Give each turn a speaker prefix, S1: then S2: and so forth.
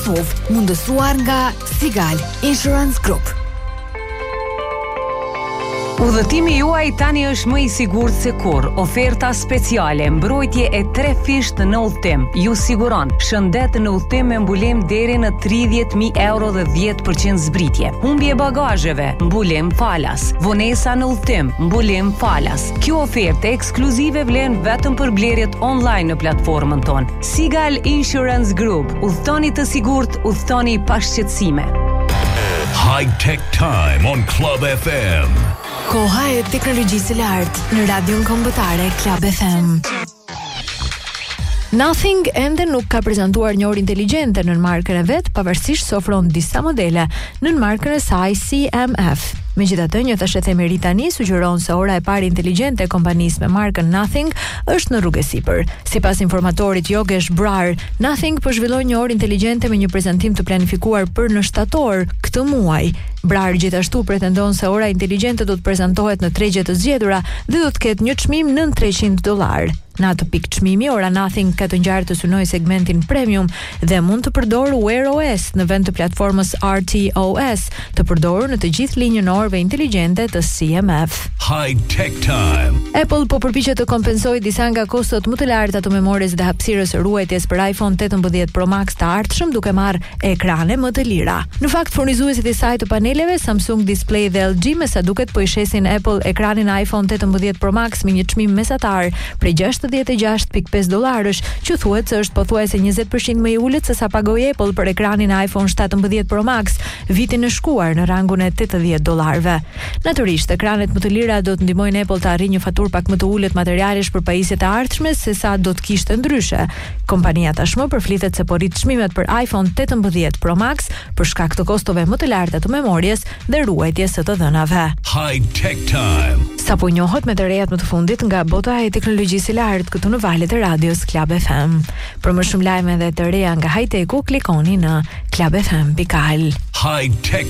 S1: mundësuar nga Sigal Insurance Group.
S2: Udhëtimi juaj tani është më I sigurt se kurrë. Oferta speciale, mbrojtje e 3 fisht në udhëtim. Ju siguron shëndet në udhëtim me mbulim deri në 30.000 euro dhe 10% zbritje. Humbje bagazheve, mbulim falas. Vonesa në udhëtim, mbulim falas. Kjo ofertë ekskluzive vlen vetëm për blerjet online në platformën tonë. Sigal Insurance Group. Udhëtoni të sigurt, udhëtoni pa shqetësime.
S3: High Tech Time on Club FM.
S1: Koha e teknologjisë lartë në radion kombëtare Club FM. Nothing ende nuk ka prezantuar një orë inteligjente në markën e vet, pavarësisht se ofron disa modele në markën e saj CMF. Megjithatë, një thashethemeri tani sugjeron se ora e parë inteligjente e kompanisë me markën Nothing është në rrugë sipër. Sipas informatorit Yogesh Brar, Nothing po zhvillon një orë inteligjente me një prezantim të planifikuar për në shtator këtë muaj. Brar gjithashtu pretendon se ora inteligjente do të prezantohet në tregje të zgjedhura dhe do të ketë një çmim nën $300. Në atë pikë çmimi, ora Nothing ka të ngjarë të synojë segmentin premium dhe mund të përdorë Wear OS në vend të platformës RTOS, të përdorur në të gjithë linjën e orëve inteligjente të CMF.
S3: High Tech Time.
S1: Apple po përpiqet të kompensojë disa nga kostot më të larta të memores dhe hapësirës së ruajtjes për iPhone 18 Pro Max të ardhshëm duke marrë ekrane më të lira. Në fakt, furnizuesit e saj të paneleve Samsung Display dhe LG me sa duket po I shesin Apple ekranin iPhone 18 Pro Max me një çmim mesatar prej $66.5, që thuhet se është pothuajse 20% më I ulët se sa pagoi Apple për ekranin iPhone 17 Pro Max vitin e shkuar në rangun e $80. Natyrisht, ekranet më të lira do të ndihmojnë Apple të arrijë një faturë pak më të ulët materialesh për pajisjet e ardhshme se sa do të kishte ndryshe. Kompania tashmë përflitet se po rrit çmimet për iPhone 18 Pro Max për shkak të kostove më të larta të memorjes dhe ruajtjes së të dhënave.
S3: High Tech Time.
S1: Sapo njohët me të rejat më të fundit nga bota e teknologjisë lartë këtu në valët e radios Club FM. Për më shumë lajme dhe të reja nga high-tech-u, klikoni në clubfm.al.
S3: High Tech